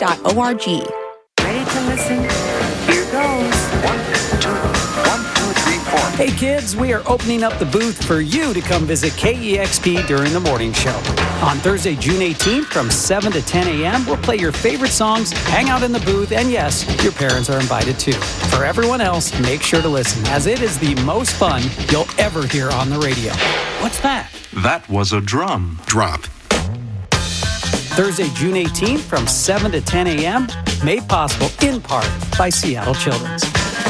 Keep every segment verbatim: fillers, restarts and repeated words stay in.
dot org. Ready to listen? Here goes. One, two, one, two, three, four. Hey kids, we are opening up the booth for you to come visit K E X P during the morning show. On Thursday, June eighteenth from seven to ten a.m., we'll play your favorite songs, hang out in the booth, and yes, your parents are invited too. For everyone else, make sure to listen, as it is the most fun you'll ever hear on the radio. What's that? That was a drum. Drop. Thursday, June eighteenth from seven to ten a.m., made possible in part by Seattle Children's.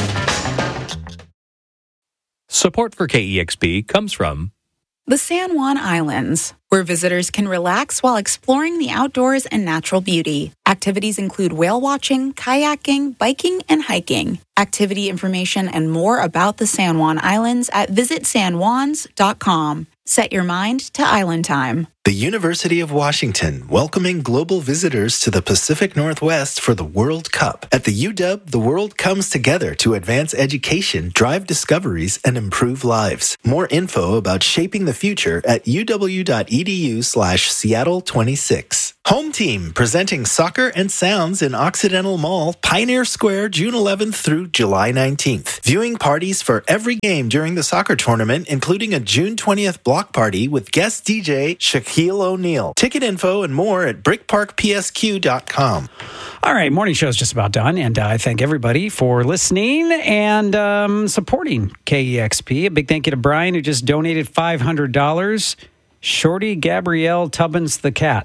Support for K E X P comes from The San Juan Islands, where visitors can relax while exploring the outdoors and natural beauty. Activities include whale watching, kayaking, biking, and hiking. Activity information and more about the San Juan Islands at visit san juans dot com. Set your mind to island time. The University of Washington, welcoming global visitors to the Pacific Northwest for the World Cup. At the U W, the world comes together to advance education, drive discoveries, and improve lives. More info about shaping the future at uw.edu slash Seattle 26. Home Team, presenting soccer and sounds in Occidental Mall, Pioneer Square, June eleventh through July nineteenth. Viewing parties for every game during the soccer tournament, including a June twentieth block party with guest D J Shaquille O'Neal. Ticket info and more at brick park p s q dot com. All right, morning show's just about done, and uh, I thank everybody for listening and um, supporting K E X P. A big thank you to Brian, who just donated five hundred dollars. Shorty Gabrielle Tubbins the cat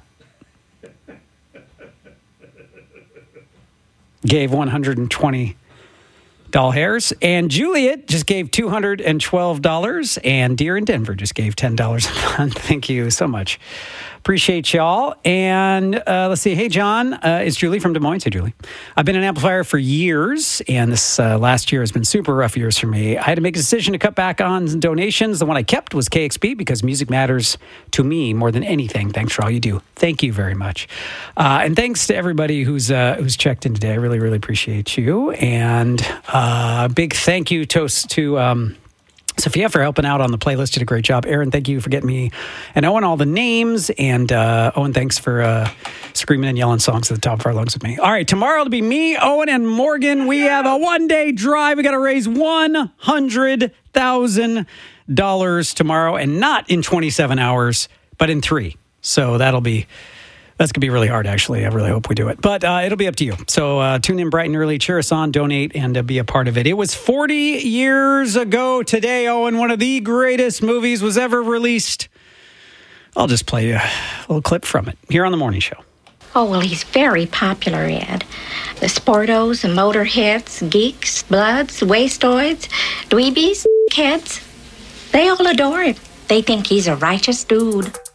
gave one hundred twenty doll hairs, and Juliet just gave two hundred twelve dollars, and Deer in Denver just gave ten dollars a month. Thank you so much. Appreciate y'all. And uh, let's see. Hey, John, uh, it's Julie from Des Moines. Hey, Julie. I've been an amplifier for years, and this uh, last year has been super rough years for me. I had to make a decision to cut back on donations. The one I kept was K X P because music matters to me more than anything. Thanks for all you do. Thank you very much. Uh, and thanks to everybody who's uh, who's checked in today. I really, really appreciate you. And a uh, big thank you toast to... Um, Sophia for helping out on the playlist. Did a great job. Aaron, thank you for getting me and Owen all the names. And uh, Owen, thanks for uh, screaming and yelling songs at the top of our lungs with me. All right, tomorrow it'll be me, Owen, and Morgan. We have a one-day drive. We got to raise one hundred thousand dollars tomorrow, and not in twenty-seven hours, but in three. So that'll be... That's going to be really hard, actually. I really hope we do it. But uh, it'll be up to you. So uh, tune in bright and early, cheer us on, donate, and uh, be a part of it. It was forty years ago today, Owen, one of the greatest movies was ever released. I'll just play a little clip from it here on The Morning Show. Oh, well, he's very popular, Ed. The sportos, the motorheads, geeks, bloods, wastoids, dweebies, heads, they all adore him. They think he's a righteous dude.